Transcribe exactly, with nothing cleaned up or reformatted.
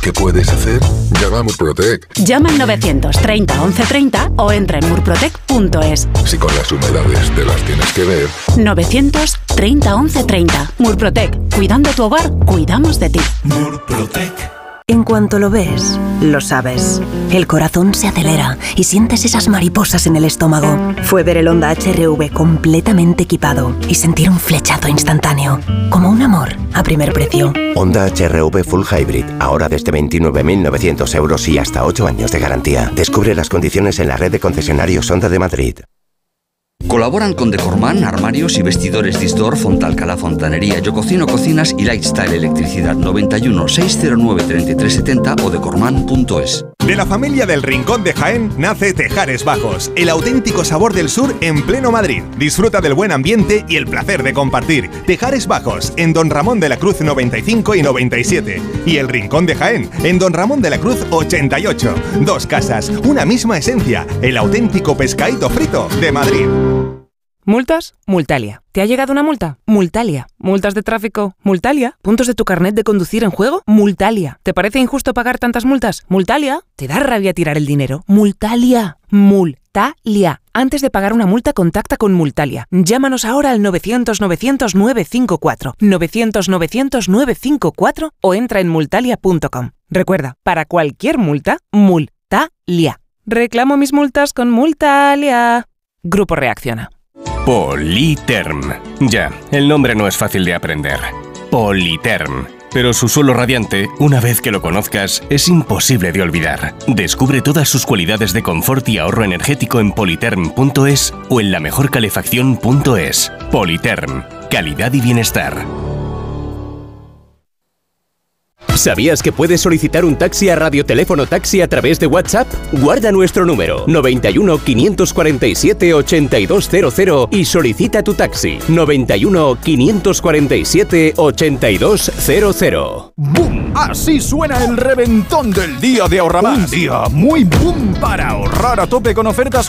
¿Qué puedes hacer? Llama a Murprotec. Llama al novecientos treinta once treinta o entra en murprotec punto es. Si con las humedades te las tienes que ver. novecientos treinta once treinta. Murprotec. Cuidando tu hogar, cuidamos de ti. Murprotec. En cuanto lo ves, lo sabes. El corazón se acelera y sientes esas mariposas en el estómago. Fue ver el Honda H R V completamente equipado y sentir un flechazo instantáneo. Como un amor a primer precio. Honda H R V Full Hybrid, ahora desde veintinueve mil novecientos euros y hasta ocho años de garantía. Descubre las condiciones en la red de concesionarios Honda de Madrid. Colaboran con Decorman, armarios y vestidores Distor, Fontalcala Fontanería, Yo Cocino Cocinas y Lifestyle Electricidad. Noventa y uno, seiscientos nueve, treinta y tres setenta o decorman punto es. De la familia del Rincón de Jaén nace Tejares Bajos, el auténtico sabor del sur en pleno Madrid. Disfruta del buen ambiente y el placer de compartir. Tejares Bajos, en Don Ramón de la Cruz noventa y cinco y noventa y siete. Y el Rincón de Jaén, en Don Ramón de la Cruz ochenta y ocho. Dos casas, una misma esencia, el auténtico pescadito frito de Madrid. ¿Multas? Multalia. ¿Te ha llegado una multa? Multalia. ¿Multas de tráfico? Multalia. ¿Puntos de tu carnet de conducir en juego? Multalia. ¿Te parece injusto pagar tantas multas? Multalia. ¿Te da rabia tirar el dinero? Multalia. Multalia. Antes de pagar una multa, contacta con Multalia. Llámanos ahora al novecientos novecientos nueve cinco cuatro, novecientos novecientos nueve cinco cuatro o entra en multalia punto com. Recuerda, para cualquier multa, Multalia. Reclamo mis multas con Multalia. Grupo Reacciona. Politerm. Ya, el nombre no es fácil de aprender. Politerm. Pero su suelo radiante, una vez que lo conozcas, es imposible de olvidar. Descubre todas sus cualidades de confort y ahorro energético en politerm punto es o en la mejor calefacción punto es. Politerm. Calidad y bienestar. ¿Sabías que puedes solicitar un taxi a Radioteléfono Taxi a través de WhatsApp? Guarda nuestro número noventa y uno, quinientos cuarenta y siete, ochenta y dos cero cero y solicita tu taxi noventa y uno, quinientos cuarenta y siete, ochenta y dos cero cero. ¡Bum! Así suena el reventón del día de Ahorramás. Un día muy boom para ahorrar a tope con ofertas